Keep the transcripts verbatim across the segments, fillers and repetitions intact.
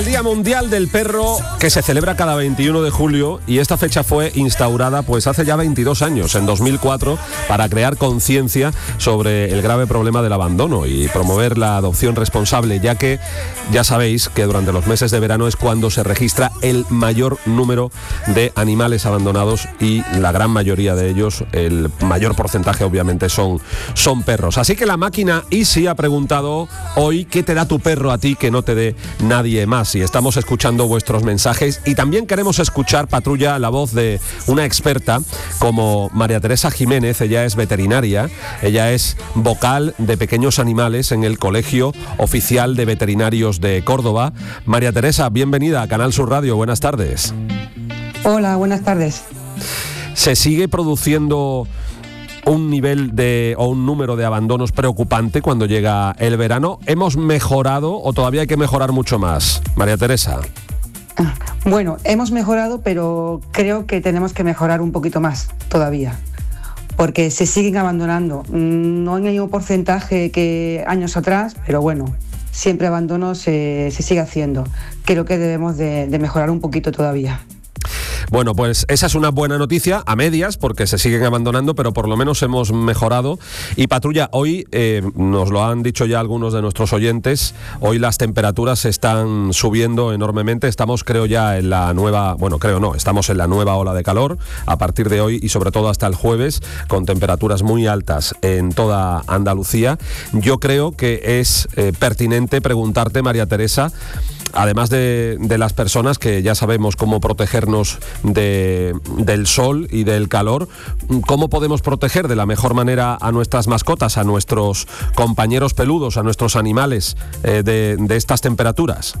El Día Mundial del Perro, que se celebra cada veintiuno de julio, y esta fecha fue instaurada pues hace ya veintidós años, en dos mil cuatro, para crear conciencia sobre el grave problema del abandono y promover la adopción responsable, ya que ya sabéis que durante los meses de verano es cuando se registra el mayor número de animales abandonados y la gran mayoría de ellos, el mayor porcentaje obviamente son, son perros. Así que la máquina Easy ha preguntado hoy qué te da tu perro a ti que no te dé nadie más. Y estamos escuchando vuestros mensajes y también queremos escuchar, Patrulla, la voz de una experta como María Teresa Jiménez. Ella es veterinaria, ella es vocal de pequeños animales en el Colegio Oficial de Veterinarios de Córdoba. María Teresa, bienvenida a Canal Sur Radio, buenas tardes. Hola, buenas tardes. ¿Se sigue produciendo un nivel de o un número de abandonos preocupante cuando llega el verano? ¿Hemos mejorado o todavía hay que mejorar mucho más, María Teresa? Bueno, hemos mejorado, pero creo que tenemos que mejorar un poquito más todavía, porque se siguen abandonando, no en el mismo porcentaje que años atrás, pero bueno, siempre abandono se, se sigue haciendo. Creo que debemos de, de mejorar un poquito todavía. Bueno, pues esa es una buena noticia, a medias, porque se siguen abandonando, pero por lo menos hemos mejorado. Y Patrulla, hoy, eh, nos lo han dicho ya algunos de nuestros oyentes, hoy las temperaturas están subiendo enormemente. Estamos, creo, ya en la nueva, bueno, creo no, estamos en la nueva ola de calor a partir de hoy y sobre todo hasta el jueves, con temperaturas muy altas en toda Andalucía. Yo creo que es eh, pertinente preguntarte, María Teresa, además de, de las personas que ya sabemos cómo protegernos de, del sol y del calor, ¿cómo podemos proteger de la mejor manera a nuestras mascotas, a nuestros compañeros peludos, a nuestros animales eh, de, de estas temperaturas?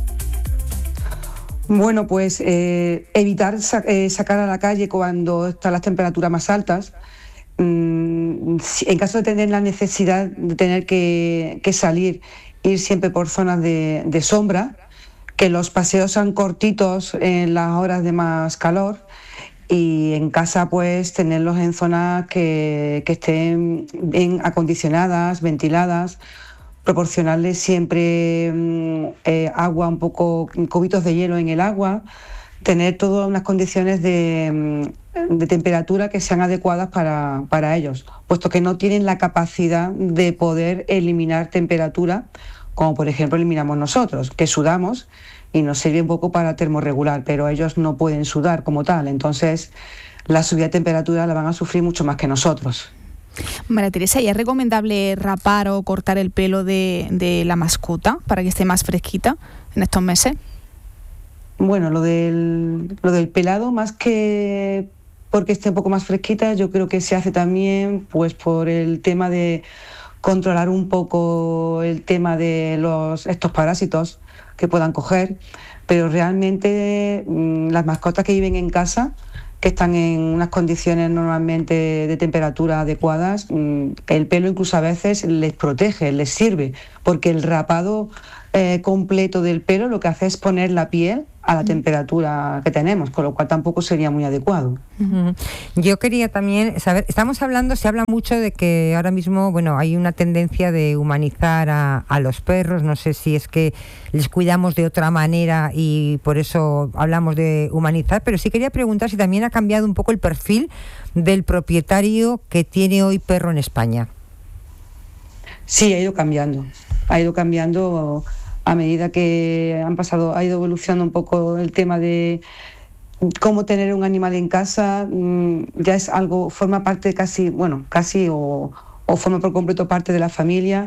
Bueno, pues eh, evitar sa- eh, sacar a la calle cuando están las temperaturas más altas. Mm, si, en caso de tener la necesidad de tener que, que salir, ir siempre por zonas de, de sombra, que los paseos sean cortitos en las horas de más calor, y en casa pues tenerlos en zonas que, que estén bien acondicionadas, ventiladas, proporcionarles siempre eh, agua, un poco, cubitos de hielo en el agua, tener todas unas condiciones de, de temperatura que sean adecuadas para, para ellos, puesto que no tienen la capacidad de poder eliminar temperatura, como por ejemplo eliminamos nosotros, que sudamos y nos sirve un poco para termorregular, pero ellos no pueden sudar como tal, entonces la subida de temperatura la van a sufrir mucho más que nosotros. María Teresa, ¿y es recomendable rapar o cortar el pelo de, de la mascota para que esté más fresquita en estos meses? Bueno, lo del, lo del pelado, más que porque esté un poco más fresquita, yo creo que se hace también pues por el tema de controlar un poco el tema de los estos parásitos que puedan coger, pero realmente mmm, las mascotas que viven en casa, que están en unas condiciones normalmente de temperatura adecuadas, mmm, el pelo incluso a veces les protege, les sirve, porque el rapado eh, completo del pelo lo que hace es poner la piel a la temperatura que tenemos, con lo cual tampoco sería muy adecuado. Uh-huh. Yo quería también saber, estamos hablando, se habla mucho de que ahora mismo, bueno, hay una tendencia de humanizar a, a los perros, no sé si es que les cuidamos de otra manera y por eso hablamos de humanizar, pero sí quería preguntar si también ha cambiado un poco el perfil del propietario que tiene hoy perro en España. Sí, ha ido cambiando, ha ido cambiando a medida que han pasado, ha ido evolucionando un poco el tema de cómo tener un animal en casa. Ya es algo, forma parte casi, bueno, casi o, o forma por completo parte de la familia,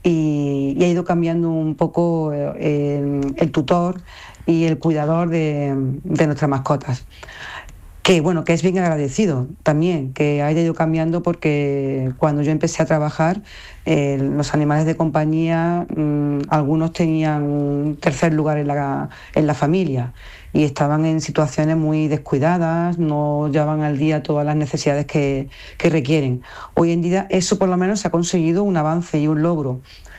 y, y ha ido cambiando un poco el, el tutor y el cuidador de, de nuestras mascotas. Que bueno, que es bien agradecido también, que haya ido cambiando, porque cuando yo empecé a trabajar, eh, los animales de compañía, mmm, algunos tenían un tercer lugar en la, en la familia y estaban en situaciones muy descuidadas, no llevaban al día todas las necesidades que, que requieren. Hoy en día eso por lo menos se ha conseguido un avance y un logro.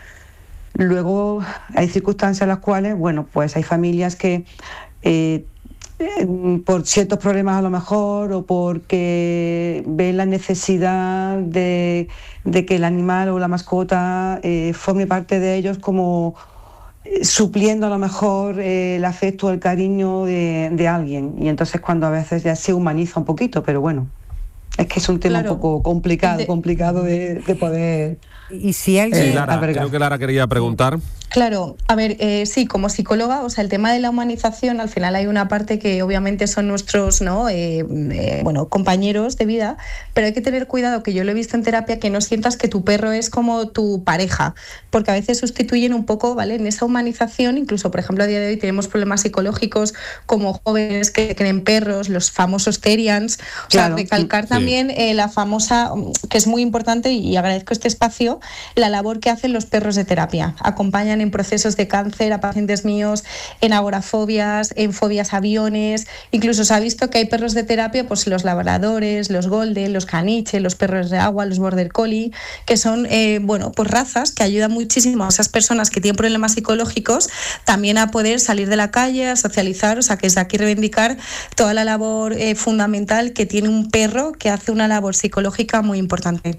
Luego hay circunstancias en las cuales, bueno, pues hay familias que eh, por ciertos problemas a lo mejor, o porque ven la necesidad de, de que el animal o la mascota eh, forme parte de ellos como supliendo a lo mejor eh, el afecto o el cariño de, de alguien. Y entonces cuando a veces ya se humaniza un poquito, pero bueno, es que es un tema claro. un poco complicado, de... complicado de, de poder... Y si alguien... Sí, Lara, creo que Lara quería preguntar. Claro, a ver, eh, sí, como psicóloga, o sea, el tema de la humanización, al final hay una parte que obviamente son nuestros, ¿no? Eh, eh, bueno, compañeros de vida, pero hay que tener cuidado, que yo lo he visto en terapia, que no sientas que tu perro es como tu pareja, porque a veces sustituyen un poco, ¿vale? En esa humanización, incluso, por ejemplo, a día de hoy tenemos problemas psicológicos como jóvenes que creen perros, los famosos Terrians, o claro. sea, recalcar sí. también eh, la famosa, que es muy importante, y agradezco este espacio, la labor que hacen los perros de terapia. Acompañan en procesos de cáncer a pacientes míos, en agorafobias, en fobias a aviones. Incluso se ha visto que hay perros de terapia, pues los labradores, los golden, los caniche, los perros de agua, los border collie, que son eh, bueno, pues razas que ayudan muchísimo a esas personas que tienen problemas psicológicos también a poder salir de la calle, a socializar. O sea, que es de aquí reivindicar toda la labor eh, fundamental que tiene un perro que hace una labor psicológica muy importante.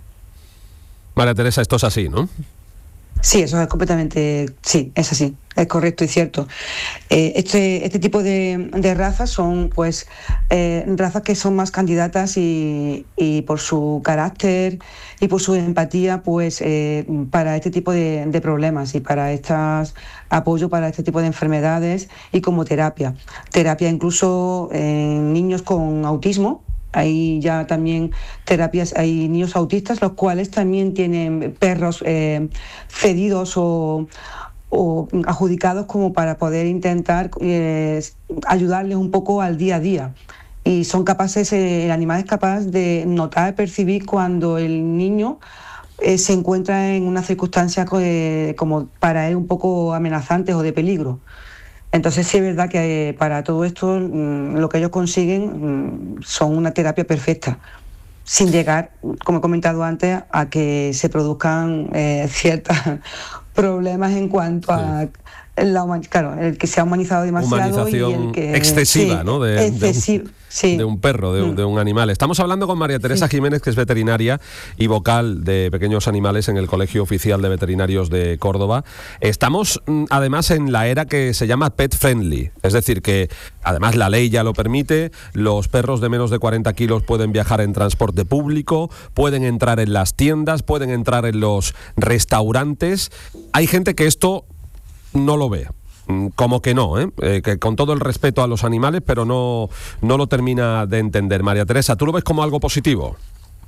María Teresa, esto es así, ¿no? Sí, eso es completamente, sí, es así, es correcto y cierto. Eh, este, este tipo de, de razas son, pues, eh, razas que son más candidatas y, y por su carácter y por su empatía, pues, eh, para este tipo de, de problemas y para estas apoyo para este tipo de enfermedades y como terapia. Terapia incluso en niños con autismo. Hay ya también terapias, hay niños autistas, los cuales también tienen perros eh, cedidos o, o adjudicados como para poder intentar eh, ayudarles un poco al día a día. Y son capaces, eh, el animal es capaz de notar, percibir cuando el niño eh, se encuentra en una circunstancia eh, como para él un poco amenazantes o de peligro. Entonces sí es verdad que eh, para todo esto mmm, lo que ellos consiguen mmm, son una terapia perfecta, sin llegar, como he comentado antes, a que se produzcan eh, ciertos problemas en cuanto a la human- claro, el que se ha humanizado demasiado humanización y el que excesiva, sí, ¿no? De, excesiva, de, un, sí. de un perro, de un, mm. de un animal. Estamos hablando con María Teresa sí. Jiménez, que es veterinaria y vocal de pequeños animales en el Colegio Oficial de Veterinarios de Córdoba. Estamos además en la era que se llama pet friendly, es decir, que además la ley ya lo permite, los perros de menos de cuarenta kilos pueden viajar en transporte público, pueden entrar en las tiendas, pueden entrar en los restaurantes. Hay gente que esto no lo ve, como que no, ¿eh? Eh, que con todo el respeto a los animales, pero no, no lo termina de entender. María Teresa, ¿tú lo ves como algo positivo?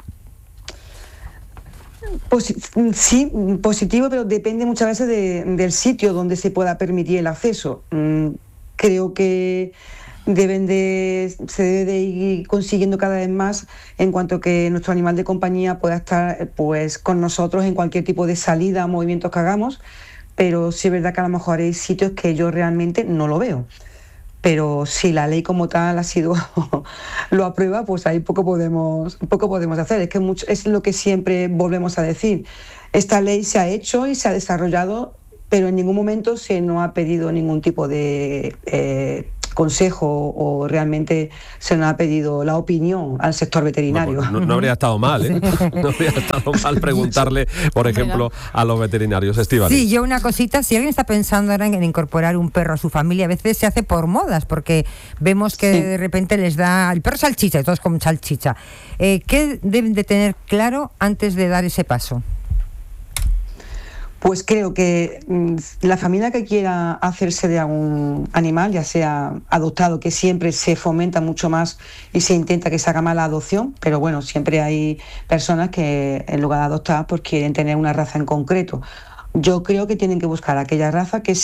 Pues, sí, positivo, pero depende muchas veces de, del sitio donde se pueda permitir el acceso. Mm, creo que deben de, se debe de ir consiguiendo cada vez más en cuanto que nuestro animal de compañía pueda estar pues, con nosotros en cualquier tipo de salida, movimientos que hagamos. Pero sí es verdad que a lo mejor hay sitios que yo realmente no lo veo. Pero si la ley como tal ha sido lo aprueba, pues ahí poco podemos, poco podemos hacer. Es que mucho, es lo que siempre volvemos a decir. Esta ley se ha hecho y se ha desarrollado, pero en ningún momento se nos ha pedido ningún tipo de eh, consejo o realmente se nos ha pedido la opinión al sector veterinario. No, no, no habría estado mal, ¿eh? No habría estado mal preguntarle, por ejemplo, a los veterinarios. Estíbaliz. Sí, yo una cosita, si alguien está pensando ahora en incorporar un perro a su familia, a veces se hace por modas, porque vemos que sí. de repente les da el perro salchicha, y todos con salchicha. Eh, ¿Qué deben de tener claro antes de dar ese paso? Pues creo que mmm, la familia que quiera hacerse de algún animal, ya sea adoptado, que siempre se fomenta mucho más y se intenta que se haga más la adopción, pero bueno, siempre hay personas que en lugar de adoptar pues quieren tener una raza en concreto. Yo creo que tienen que buscar aquella raza que